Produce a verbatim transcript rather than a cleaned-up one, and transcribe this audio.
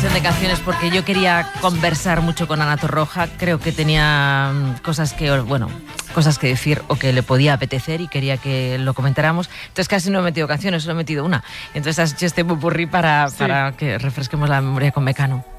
selección de canciones porque yo quería conversar mucho con Ana Torroja. Creo que tenía cosas que, bueno, cosas que decir o que le podía apetecer y quería que lo comentáramos. Entonces casi no he metido canciones, solo he metido una. Entonces has hecho este popurrí para, sí. para que refresquemos la memoria con Mecano.